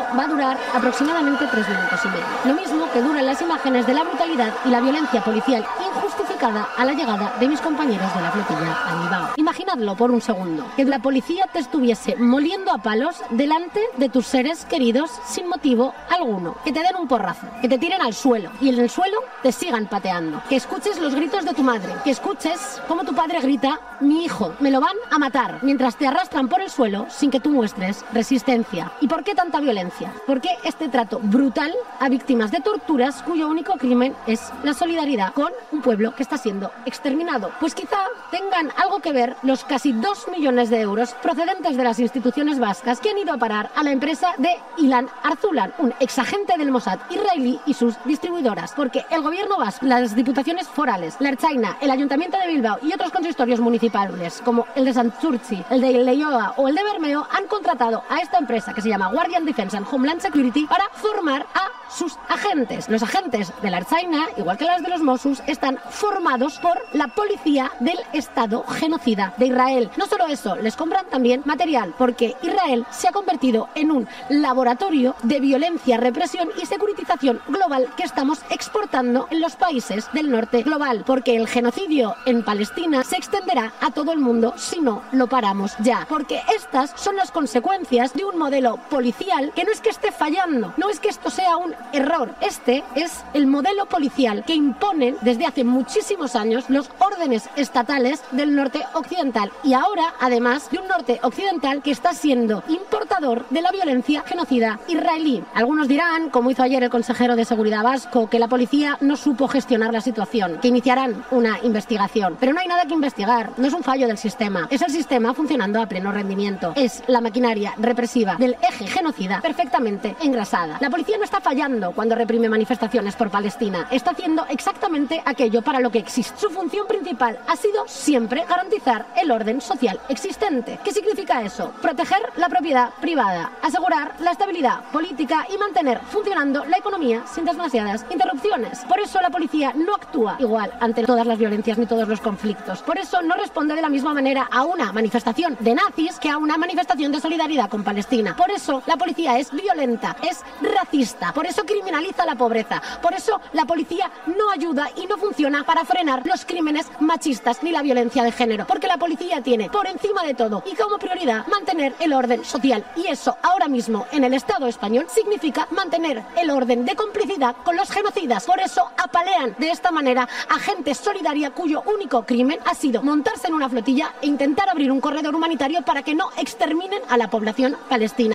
va a durar aproximadamente 3 minutos y medio. Lo mismo que duran las imágenes de la brutalidad y la violencia policial injustificada a la llegada de mis compañeros de la flotilla a Bilbao. Imaginadlo por un segundo, que la policía te estuviese moliendo a palos delante de tus seres queridos sin motivo alguno, que te den un porrazo, que te tiren al suelo y en el suelo te sigan pateando, que escuches los gritos de tu madre, que escuches cómo tu padre grita: mi hijo, me lo van a matar, mientras te arrastran por el suelo sin que tú muestres resistencia. ¿Y por qué tanta violencia? ¿Por qué este trato brutal a víctimas de torturas cuyo único crimen es la solidaridad con un pueblo que está siendo exterminado? Pues quizá tengan algo que ver los casi 2 millones de euros procedentes de las instituciones vascas que han ido a parar a la empresa de Ilan Arzulan, un exagente del Mossad israelí y sus distribuidoras, porque el gobierno vasco, las diputaciones forales, la Ertzaintza, el Ayuntamiento de Bilbao y otros consistorios municipales como el de Santurtzi, el de Leioa o el de Bermeo han contratado a esta empresa que se llama Guardian Defense and Homeland Security para formar a sus agentes. Los agentes de la Ertzaintza, igual que las de los Mossos, están formados por la policía del Estado genocida de Israel. No solo eso, les compran también material, porque Israel se ha convertido en un laboratorio de violencia, represión y securitización global que estamos exportando en los países del norte global, porque el genocidio en Palestina se extenderá a todo el mundo si no lo paramos ya, porque estas son las consecuencias de un modelo policial que no es que esté fallando, no es que esto sea un error, este es el modelo policial que imponen desde hace muchísimos años los órdenes estatales del norte occidental, y ahora además de un norte occidental que está siendo importador de la violencia genocida israelí. Algunos dirán, como hizo ayer el consejero de Seguridad vasco, que la policía no supo gestionar la situación, que iniciarán una investigación, pero no hay nada que investigar, no es un fallo del sistema, es el sistema funcionando a pleno rendimiento, es la maquinaria represiva del eje genocida perfectamente engrasada. La policía no está fallando cuando reprime manifestaciones por Palestina, está haciendo exactamente aquello para lo que existe. Su función principal ha sido siempre garantizar el orden social existente. ¿Qué significa eso? Proteger la propiedad privada, asegurar la estabilidad política y mantener funcionando la economía sin demasiadas interrupciones. Por eso la policía no actúa igual ante todas las violencias ni todos los conflictos. Por eso no responde de la misma manera a una manifestación de nazis que a una manifestación de solidaridad con Palestina. Por eso la policía es violenta, es racista, por eso criminaliza la pobreza, por eso la policía no ayuda y no funciona para frenar los crímenes machistas ni la violencia de género, porque la policía tiene por encima de todo y como prioridad mantener el orden social, y eso ahora mismo en el Estado español significa mantener el orden de complicidad con los genocidas. Por eso apalean de esta manera a gente solidaria cuyo único crimen ha sido montarse en una flotilla e intentar abrir un corredor humanitario para que no exterminen a la población palestina.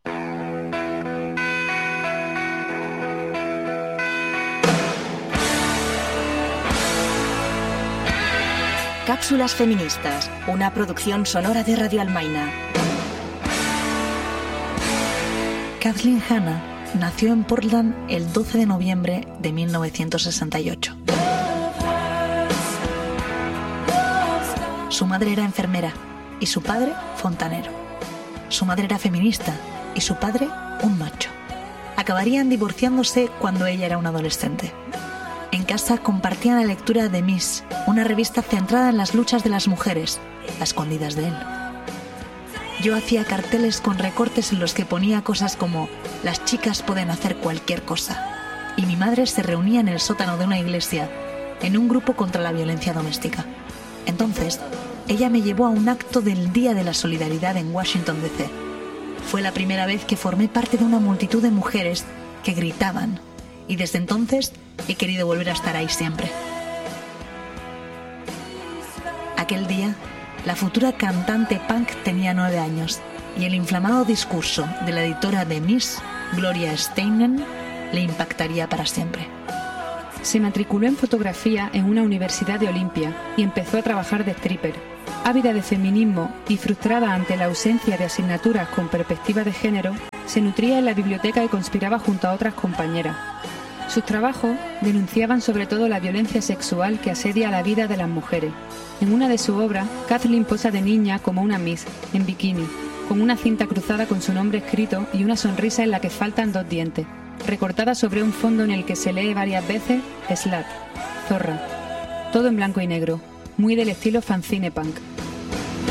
Cápsulas feministas, una producción sonora de Radio Almaina. Kathleen Hanna nació en Portland el 12 de noviembre de 1968. Su madre era enfermera y su padre fontanero. Su madre era feminista y su padre un macho. Acabarían divorciándose cuando ella era una adolescente. En casa compartían la lectura de Miss, una revista centrada en las luchas de las mujeres, a escondidas de él. Yo hacía carteles con recortes en los que ponía cosas como «Las chicas pueden hacer cualquier cosa». Y mi madre se reunía en el sótano de una iglesia, en un grupo contra la violencia doméstica. Entonces, ella me llevó a un acto del Día de la Solidaridad en Washington, D.C. Fue la primera vez que formé parte de una multitud de mujeres que gritaban. Y desde entonces he querido volver a estar ahí siempre. Aquel día, la futura cantante punk tenía 9 años y el inflamado discurso de la editora de Miss, Gloria Steinem, le impactaría para siempre. Se matriculó en fotografía en una universidad de Olimpia y empezó a trabajar de stripper. Ávida de feminismo y frustrada ante la ausencia de asignaturas con perspectiva de género, se nutría en la biblioteca y conspiraba junto a otras compañeras. Sus trabajos denunciaban sobre todo la violencia sexual que asedia la vida de las mujeres. En una de sus obras, Kathleen posa de niña como una Miss, en bikini, con una cinta cruzada con su nombre escrito y una sonrisa en la que faltan 2 dientes, recortada sobre un fondo en el que se lee varias veces «slut», «zorra». Todo en blanco y negro, muy del estilo fanzine punk.